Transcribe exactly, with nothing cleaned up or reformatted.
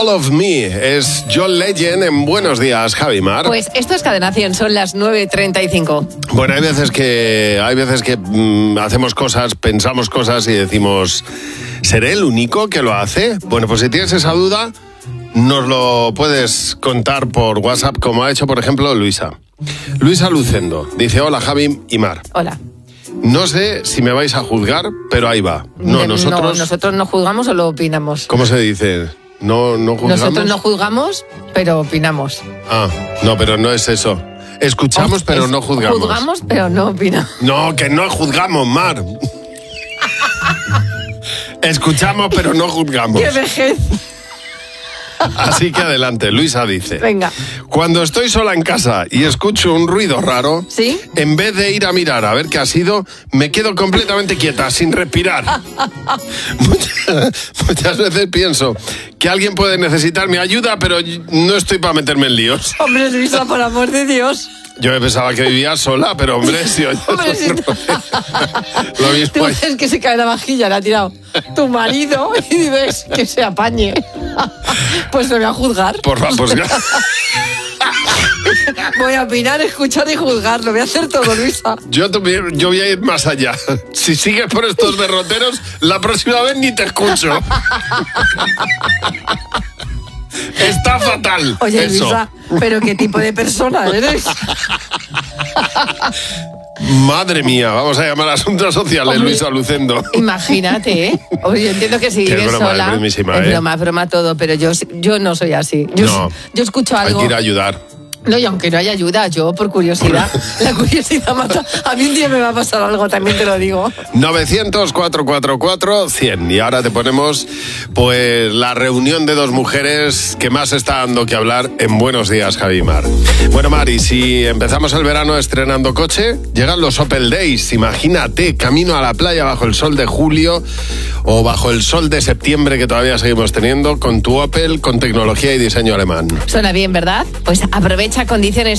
All of Me. Es John Legend en Buenos Días, Javi Mar. Pues esto es Cadena cien, son las nueve treinta y cinco. Bueno, hay veces que, hay veces que mmm, hacemos cosas, pensamos cosas y decimos, ¿seré el único que lo hace? Bueno, pues si tienes esa duda, nos lo puedes contar por WhatsApp, como ha hecho, por ejemplo, Luisa. Luisa Lucendo dice, hola Javi y Mar. Hola. No sé si me vais a juzgar, pero ahí va. No, nosotros... No, nosotros no juzgamos o lo opinamos. ¿Cómo se dice? No, no juzgamos. Nosotros no juzgamos, pero opinamos. Ah, no, pero no es eso. Escuchamos, pero es, no juzgamos. Juzgamos, pero no opinamos. No, que no juzgamos, Mar. Escuchamos, pero no juzgamos. ¡Qué vejez! Así que adelante, Luisa dice. Venga. Cuando estoy sola en casa y escucho un ruido raro, ¿sí? En vez de ir a mirar a ver qué ha sido, me quedo completamente quieta, sin respirar. muchas, muchas veces pienso que alguien puede necesitar mi ayuda, pero no estoy para meterme en líos. Hombre, Luisa, por amor de Dios. Yo me pensaba que vivía sola, pero hombre, si oye... Hombre, si lo mismo. Tú ves que se cae la vajilla, la ha tirado tu marido y dices que se apañe. Pues me voy a juzgar. Por favor, pues... Voy a opinar, escuchar y juzgar. Lo voy a hacer todo, Luisa. Yo, yo voy a ir más allá. Si sigues por estos derroteros, la próxima vez ni te escucho. Está fatal. Oye, eso. Luisa, ¿pero qué tipo de persona eres? Madre mía, vamos a llamar a Asuntos Sociales, Hombre, Luisa Lucendo. Imagínate, ¿eh? Oye, yo entiendo que si vives sola, es ¿eh? broma, es broma todo, pero yo, yo no soy así. Yo, no, yo escucho algo... hay que ir a ayudar. No, y aunque no haya ayuda, yo por curiosidad, la curiosidad mata. A mí un día me va a pasar algo, también te lo digo. novecientos, cuatrocientos cuarenta y cuatro, cien. Y ahora te ponemos, pues, la reunión de dos mujeres que más está dando que hablar en Buenos Días, Javi Mar. Bueno, Mari, si empezamos el verano estrenando coche, llegan los Opel Days. Imagínate, camino a la playa bajo el sol de julio o bajo el sol de septiembre que todavía seguimos teniendo, con tu Opel, con tecnología y diseño alemán. Suena bien, ¿verdad? Pues aprovecha condiciones